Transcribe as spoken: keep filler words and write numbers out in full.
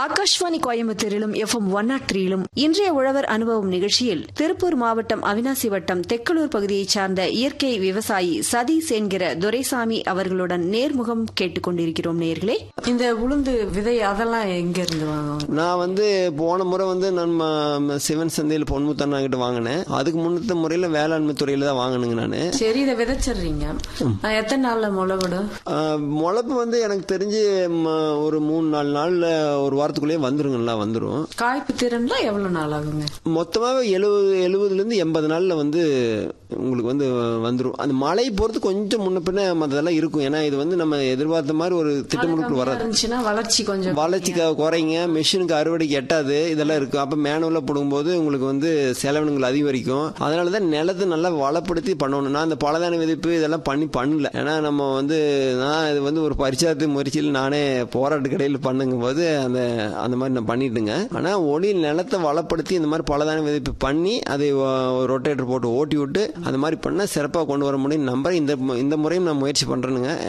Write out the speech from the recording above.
Akashvani கோயம்புத்தூரிலும் FM one not த்ரீயிலும் இன்றைய உழவர் அனுபவம் நிகழ்ச்சியில் திருப்பூர் மாவட்டம் அவினாசி வட்டம் தெக்கலூர் பகுதியைச் சார்ந்த இயற்கை விவசாயி சதீஷ் என்கிற துரைசாமி அவர்களுடன் நேர்முகம் கேட்டுக் கொண்டிருக்கிறோம். நேயர்களே, இந்த உளுந்து விதை அதெல்லாம் எங்க இருந்து வாங்குவாங்க? நான் வந்து போன முறை வந்து நம்ம சிவன் சந்தையில் பொன்முத்தண்ணா கிட்ட வாங்கினேன். அதுக்கு முன்னத்த முறையில வேளாண்மை துறையில தான் வாங்கினுங்க நானு. சரி, இதை விதைச்சிடுறீங்க, எத்தனை நாள்ல முளைவிடும்? முளைப்பு வந்து எனக்கு தெரிஞ்சு ஒரு மூணு நாலு நாள்ல ஒரு வாரத்துக்குள்ளேயே வந்துருங்களா வந்துரும். காய்ப்பு திறன்ல எவ்வளவு நாள் ஆகுங்க? மொத்தமாவே எழுபது எழுபதுல இருந்து எண்பது நாள்ல வந்து உங்களுக்கு வந்து வந்துரும். அந்த மழை பொறுத்து கொஞ்சம் முன்ன பின்ன மற்றதெல்லாம் இருக்கும். ஏன்னா இது வந்து நம்ம எதிர்பார்த்த மாதிரி ஒரு திட்டமுழுக்கு வராது. வளர்ச்சி கொஞ்சம் வளர்ச்சி குறைங்க, மிஷினுக்கு அறுவடைக்கு எட்டாது, இதெல்லாம் இருக்கும். அப்ப மேனுவலா போடும்போது உங்களுக்கு வந்து செலவினங்கள் அதிகரிக்கும். அதனாலதான் நிலத்தை நல்லா வளப்படுத்தி பண்ணணும். நான் அந்த பலதான விதைப்பு இதெல்லாம் பண்ணி பண்ணல. ஏன்னா நம்ம வந்து நான் இது வந்து ஒரு பரிச்சாத்து முயற்சியில் நானே போராட்ட கடையில் பண்ணுங்கும் போது அந்த அந்த மாதிரி நான் பண்ணிட்டுங்க. ஆனா ஒளி நிலத்தை வளப்படுத்தி இந்த மாதிரி பலதான விதைப்பு பண்ணி அதை ரொட்டேட்டர் போட்டு ஓட்டி விட்டு அந்த மாதிரி பண்ணா சிறப்பாக கொண்டு வர முடியும் நம்பர். இந்த இந்த முறையும் நான் முயற்சி பண்றேனுங்க.